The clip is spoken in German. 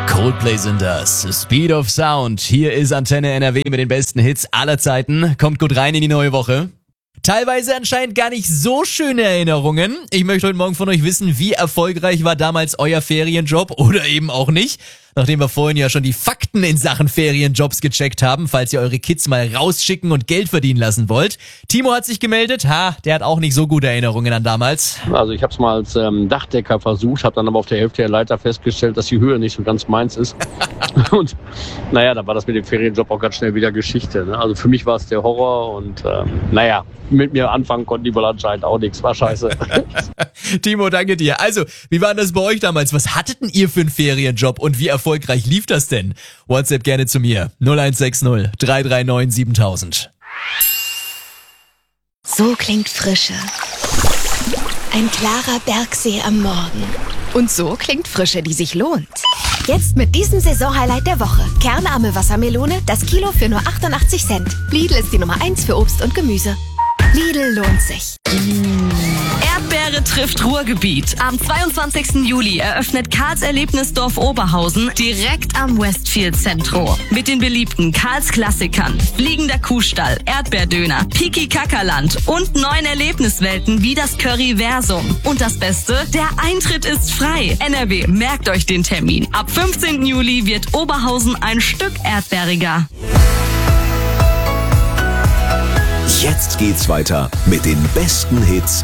Coldplay sind das. Speed of Sound. Hier ist Antenne NRW mit den besten Hits aller Zeiten. Kommt gut rein in die neue Woche. Teilweise anscheinend gar nicht so schöne Erinnerungen. Ich möchte heute Morgen von euch wissen, wie erfolgreich war damals euer Ferienjob oder eben auch nicht. Nachdem wir vorhin ja schon die Fakten in Sachen Ferienjobs gecheckt haben, falls ihr eure Kids mal rausschicken und Geld verdienen lassen wollt. Timo hat sich gemeldet. Der hat auch nicht so gute Erinnerungen an damals. Also ich habe es mal als Dachdecker versucht, habe dann aber auf der Hälfte der Leiter festgestellt, dass die Höhe nicht so ganz meins ist. Und naja, da war das mit dem Ferienjob auch ganz schnell wieder Geschichte. Ne? Also für mich war es der Horror und mit mir anfangen konnten die wohl anscheinend auch nichts. War scheiße. Timo, danke dir. Also, wie war das bei euch damals? Was hattet denn ihr für einen Ferienjob und wie erfolgreich lief das denn? WhatsApp gerne zu mir. 0160 339 7000. So klingt Frische. Ein klarer Bergsee am Morgen. Und so klingt Frische, die sich lohnt. Jetzt mit diesem Saisonhighlight der Woche. Kernarme Wassermelone, das Kilo für nur 88 Cent. Lidl ist die Nummer 1 für Obst und Gemüse. Lidl lohnt sich. Erdbeere trifft Ruhrgebiet. Am 22. Juli eröffnet Karls Erlebnisdorf Oberhausen direkt am Westfield Centro. Mit den beliebten Karls Klassikern, Fliegender Kuhstall, Erdbeerdöner, Piki Kackerland und neuen Erlebniswelten wie das Curryversum. Und das Beste, der Eintritt ist frei. NRW, merkt euch den Termin. Ab 15. Juli wird Oberhausen ein Stück erdbeeriger. Jetzt geht's weiter mit den besten Hits